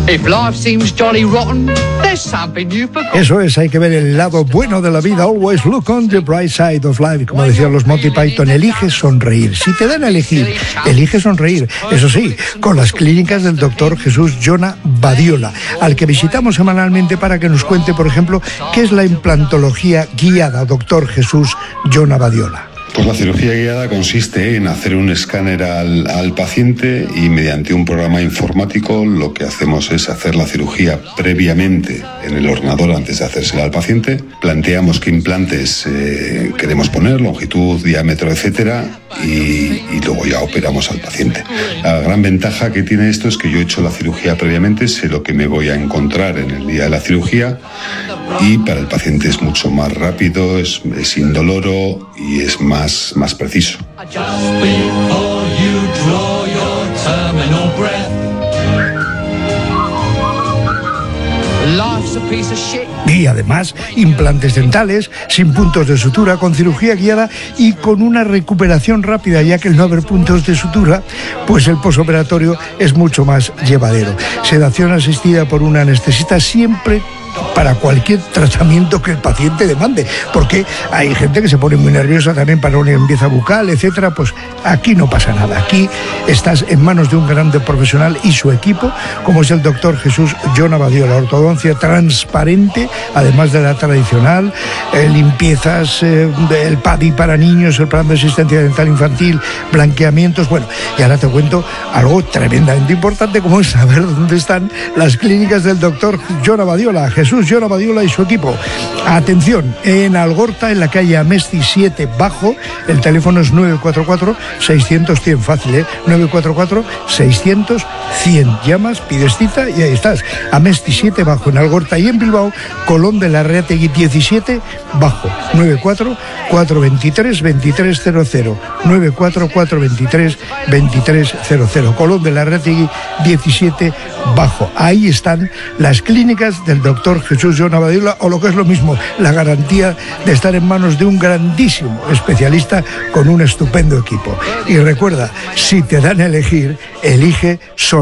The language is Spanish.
If life seems jolly rotten, there's something you forgot. Eso es, hay que ver el lado bueno de la vida. Always look on the bright side of life. Como decían los Monty Python, elige sonreír. Si te dan a elegir, elige sonreír. Eso sí, con las clínicas del doctor Jesús Jona Badiola, al que visitamos semanalmente para que nos cuente, por ejemplo, qué es la implantología guiada. Doctor Jesús Jona Badiola. Pues la cirugía guiada consiste en hacer un escáner al paciente y mediante un programa informático lo que hacemos es hacer la cirugía previamente en el ordenador antes de hacérsela al paciente. Planteamos qué implantes queremos poner, longitud, diámetro, etcétera, y luego ya operamos al paciente. La gran ventaja que tiene esto es que yo he hecho la cirugía previamente, sé lo que me voy a encontrar en el día de la cirugía y para el paciente es mucho más rápido, es indoloro y es más preciso. Y además, implantes dentales, sin puntos de sutura, con cirugía guiada y con una recuperación rápida, ya que el no haber puntos de sutura, pues el posoperatorio es mucho más llevadero. Sedación asistida por un anestesista siempre para cualquier tratamiento que el paciente demande, porque hay gente que se pone muy nerviosa también para una limpieza bucal, etcétera. Pues aquí no pasa nada, aquí estás en manos de un grande profesional y su equipo, como es el doctor Jesús Jona Badiola. Ortodoncia transparente, además de la tradicional, limpiezas, el PADI para niños, el plan de asistencia dental infantil, blanqueamientos. Bueno, y ahora te cuento algo tremendamente importante, como es saber dónde están las clínicas del doctor Jona Badiola, Jesús Jona Badiola y su equipo. Atención, en Algorta, en la calle Amesti 7 Bajo, el teléfono es 944-600-100, fácil, 944-600-100. Llamas, pides cita y ahí estás. Amesti 7 Bajo, en Algorta, y en Bilbao, Colón de la Reategui 17 Bajo, 94423-2300, 94423-2300, Colón de la Reategui 17 Bajo. Ahí están las clínicas del doctor Jesús Jona Badiola, o lo que es lo mismo, la garantía de estar en manos de un grandísimo especialista con un estupendo equipo. Y recuerda, si te dan a elegir, elige solo.